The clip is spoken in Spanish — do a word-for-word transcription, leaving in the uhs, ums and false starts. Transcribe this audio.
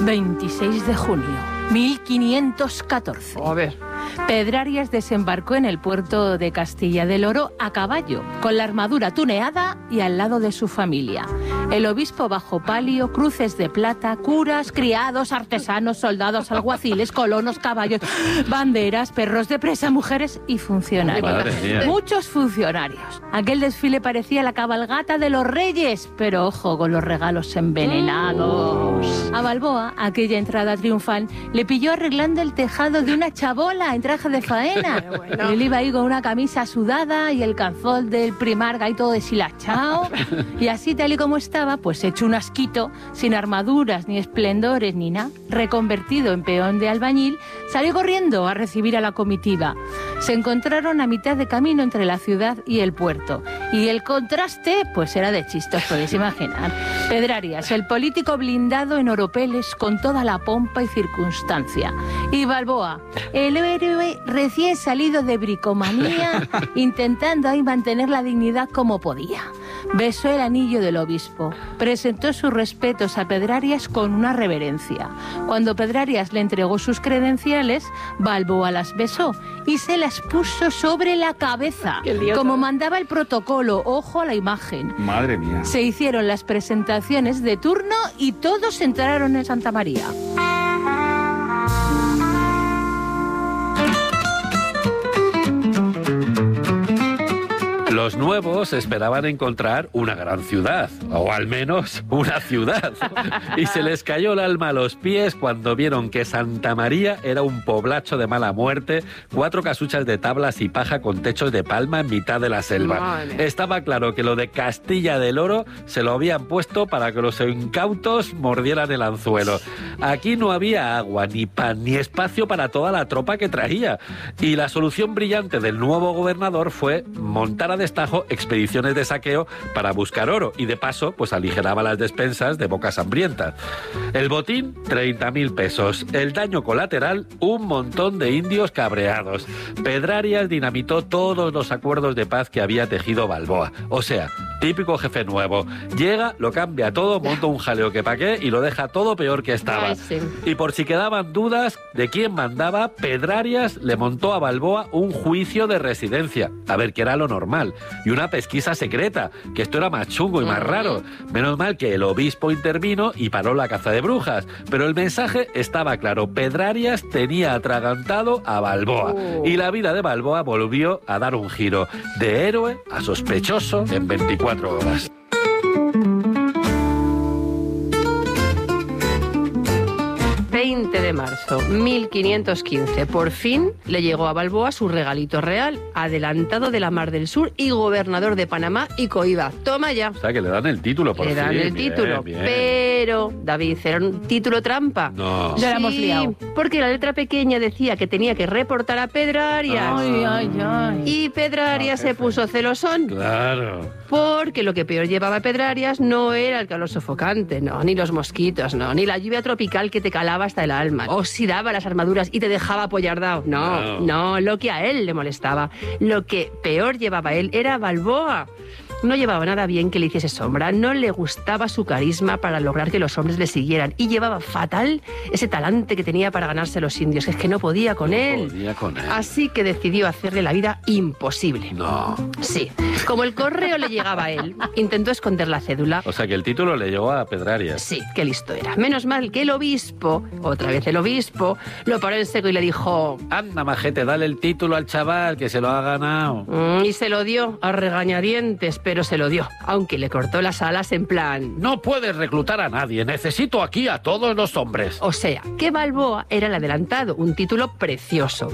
veintiséis de junio, mil quinientos catorce. A ver. Pedrarias desembarcó en el puerto de Castilla del Oro a caballo, con la armadura tuneada y al lado de su familia. El obispo bajo palio, cruces de plata, curas, criados, artesanos, soldados, alguaciles, colonos, caballos, banderas, perros de presa, mujeres y funcionarios. Muchos funcionarios. Aquel desfile parecía la cabalgata de los reyes, pero ojo con los regalos envenenados. A Balboa, aquella entrada triunfal, le pilló arreglando el tejado de una chabola en traje de faena. Bueno. Él iba ahí con una camisa sudada y el calzón del primarca y todo deshilachado. Y así, tal y como estaba, pues hecho un asquito, sin armaduras, ni esplendores, ni nada, reconvertido en peón de albañil, salió corriendo a recibir a la comitiva. Se encontraron a mitad de camino entre la ciudad y el puerto. Y el contraste, pues era de chistos, podéis imaginar. Pedrarias, el político blindado en oropeles con toda la pompa y circunstancia. Y Balboa, el héroe recién salido de bricomanía, intentando ahí mantener la dignidad como podía. Besó el anillo del obispo, presentó sus respetos a Pedrarias con una reverencia. Cuando Pedrarias le entregó sus credenciales, Balboa las besó y se las puso sobre la cabeza, como mandaba el protocolo. Ojo a la imagen. Madre mía. Se hicieron las presentaciones de turno y todos entraron en Santa María. Los nuevos esperaban encontrar una gran ciudad, o al menos una ciudad. Y se les cayó el alma a los pies cuando vieron que Santa María era un poblacho de mala muerte, cuatro casuchas de tablas y paja con techos de palma en mitad de la selva. Vale. Estaba claro que lo de Castilla del Oro se lo habían puesto para que los incautos mordieran el anzuelo. Aquí no había agua, ni pan, ni espacio para toda la tropa que traía. Y la solución brillante del nuevo gobernador fue montar a destajo expediciones de saqueo para buscar oro y de paso pues aligeraba las despensas de bocas hambrientas. El botín, treinta mil pesos. El daño colateral, un montón de indios cabreados. Pedrarias dinamitó todos los acuerdos de paz que había tejido Balboa. O sea, típico jefe nuevo. Llega, lo cambia todo, monta un jaleo que pa' qué y lo deja todo peor que estaba. Ay, sí. Y por si quedaban dudas de quién mandaba, Pedrarias le montó a Balboa un juicio de residencia. A ver, que era lo normal. Y una pesquisa secreta, que esto era más chungo y más raro. Menos mal que el obispo intervino y paró la caza de brujas. Pero el mensaje estaba claro. Pedrarias tenía atragantado a Balboa. Oh. Y la vida de Balboa volvió a dar un giro. De héroe a sospechoso en veinticuatro horas. veinte de marzo, mil quinientos quince. Por fin le llegó a Balboa su regalito real, adelantado de la Mar del Sur y gobernador de Panamá y Coiba. Toma ya. O sea, que le dan el título por Le fin. dan el Bien, título. bien. Pero, David, ¿era un título trampa? No. Ya la hemos Sí, liado. porque la letra pequeña decía que tenía que reportar a Pedrarias. Ay, ay, ay. Y Pedrarias No, se puso celosón. Claro. Porque lo que peor llevaba a Pedrarias no era el calor sofocante, no, ni los mosquitos, no, ni la lluvia tropical que te calaba hasta el alma, oxidaba las armaduras y te dejaba apoyardado. No, No. no, lo que a él le molestaba, lo que peor llevaba a él era Balboa. No llevaba nada bien que le hiciese sombra, no le gustaba su carisma para lograr que los hombres le siguieran y llevaba fatal ese talante que tenía para ganarse a los indios, que es que no podía con No él. podía con él. Así que decidió hacerle la vida imposible. No. Sí, como el correo le llegaba a él, intentó esconder la cédula. O sea, que el título le llegó a Pedrarias. Sí, qué listo era. Menos mal que el obispo, otra vez el obispo, lo paró en seco y le dijo... Anda, majete, dale el título al chaval, que se lo ha ganado. Mm, y se lo dio a regañadientes, pero se lo dio, aunque le cortó las alas en plan... No puedes reclutar a nadie, necesito aquí a todos los hombres. O sea, que Balboa era el adelantado, un título precioso.